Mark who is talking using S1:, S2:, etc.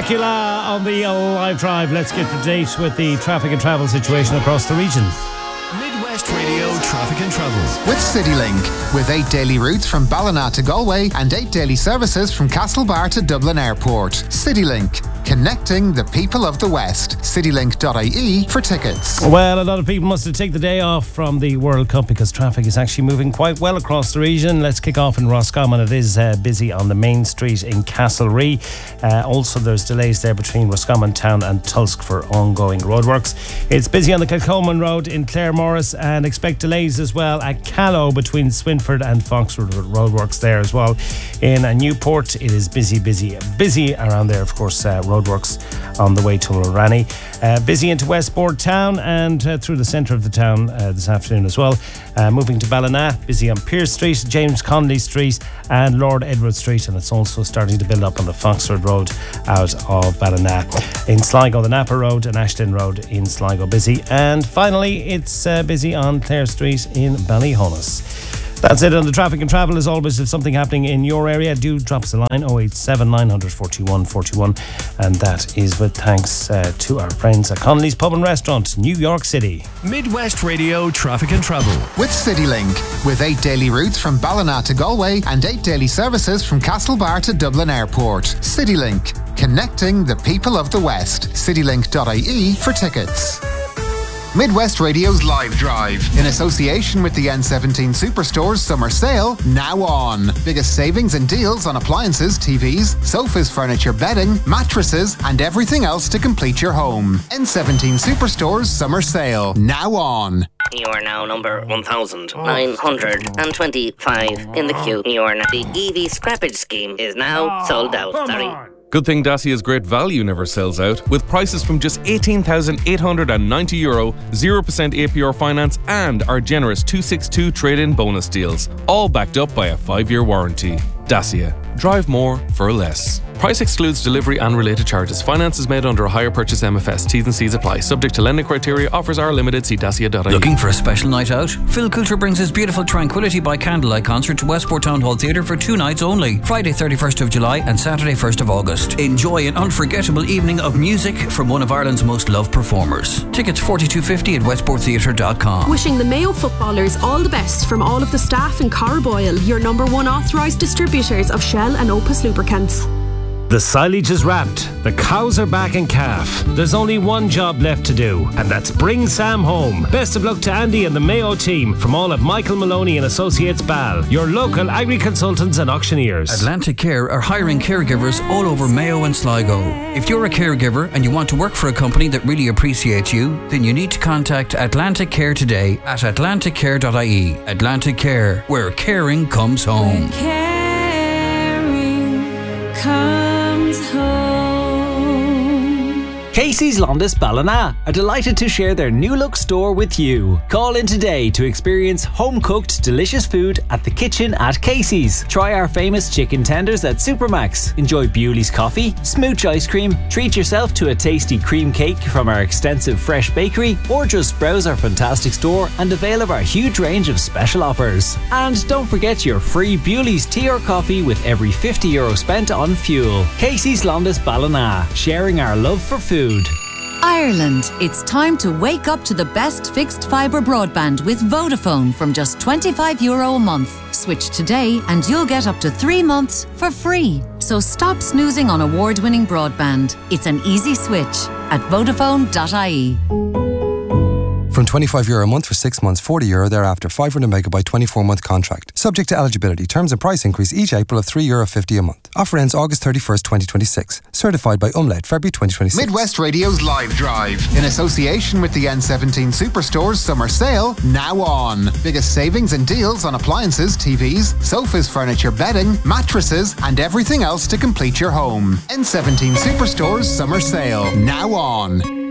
S1: Dracula on the Live Drive. Let's get to date with the traffic and travel situation across the region.
S2: Midwest Radio Traffic and Travel.
S3: With CityLink. With 8 daily routes from Ballina to Galway and 8 daily services from Castlebar to Dublin Airport. CityLink. Connecting the people of the West. Citylink.ie for tickets.
S1: Well, a lot of people must have taken the day off from the World Cup because traffic is actually moving quite well across the region. Let's kick off in Roscommon. It is busy on the main street in Castlerea. Also, there's delays there between Roscommon Town and Tulsk for ongoing roadworks. It's busy on the Kilcoman Road in Claremorris, and expect delays as well at Callow between Swinford and Foxford. Roadworks there as well. In Newport, it is busy around there, of course. Roadworks on the way to Mulranny. Busy into Westport Town and through the centre of the town this afternoon as well. Moving to Ballina, busy on Pearse Street, James Connolly Street and Lord Edward Street, and it's also starting to build up on the Foxford Road out of Ballina. In Sligo, the Napa Road and Ashton Road in Sligo busy. And finally, it's busy on Clare Street in Ballyhonus. That's it on the traffic and travel. As always, if something happening in your area, do drop us a line 087 900 41 41, and that is with thanks to our friends at Connolly's Pub and Restaurant, New York City.
S2: Midwest Radio Traffic and Travel.
S3: With CityLink. With 8 daily routes from Ballina to Galway and 8 daily services from Castlebar to Dublin Airport. CityLink. Connecting the people of the West. Citylink.ie for tickets. Midwest Radio's Live Drive, in association with the N17 Superstores Summer Sale, now on. Biggest savings and deals on appliances, TVs, sofas, furniture, bedding, mattresses, and everything else to complete your home. N17 Superstores Summer Sale, now on.
S4: You are now number 1,925 in the queue. The EV scrappage scheme is now sold out. Sorry.
S5: Good thing Dacia's great value never sells out, with prices from just €18,890, 0% APR finance, and our generous 262 trade-in bonus deals, all backed up by a 5-year warranty. Dacia. Drive more for less. Price excludes delivery and related charges. Finance is made under a hire purchase MFS. T's and C's apply. Subject to lending criteria. Offers are limited. See dacia.ie.
S6: Looking for a special night out? Phil Coulter brings his beautiful Tranquility by Candlelight concert to Westport Town Hall Theatre for 2 nights only. Friday 31st of July and Saturday 1st of August. Enjoy an unforgettable evening of music from one of Ireland's most loved performers. Tickets $42.50 at westporttheatre.com.
S7: Wishing the Mayo footballers all the best from all of the staff in Carboyle, your number 1 authorised distributors of Shell and Opus lubricants.
S1: The silage is wrapped, the cows are back in calf. There's only one job left to do, and that's bring Sam home. Best of luck to Andy and the Mayo team from all of Michael Maloney and Associates Ball, your local agri-consultants and auctioneers.
S6: Atlantic Care are hiring caregivers all over Mayo and Sligo. If you're a caregiver and you want to work for a company that really appreciates you, then you need to contact Atlantic Care today at atlanticcare.ie. Atlantic Care, where caring comes home.
S8: Casey's Londis Ballina are delighted to share their new look store with you. Call in today to experience home-cooked delicious food at the kitchen at Casey's. Try our famous chicken tenders at Supermax. Enjoy Bewley's coffee, smooch ice cream, treat yourself to a tasty cream cake from our extensive fresh bakery, or just browse our fantastic store and avail of our huge range of special offers. And don't forget your free Bewley's tea or coffee with every €50 spent on fuel. Casey's Londis Ballina, sharing our love for food.
S9: Ireland, it's time to wake up to the best fixed fibre broadband with Vodafone from just €25 a month. Switch today and you'll get up to 3 months for free. So stop snoozing on award-winning broadband. It's an easy switch at Vodafone.ie.
S10: From €25 a month for 6 months, €40 thereafter, 500 megabyte 24-month contract. Subject to eligibility. Terms and price increase each April of €3.50 a month. Offer ends August 31st, 2026. Certified by Umlaut, February 2026.
S3: Midwest Radio's Live Drive, in association with the N17 Superstores Summer Sale, now on. Biggest savings and deals on appliances, TVs, sofas, furniture, bedding, mattresses, and everything else to complete your home. N17 Superstores Summer Sale, now on.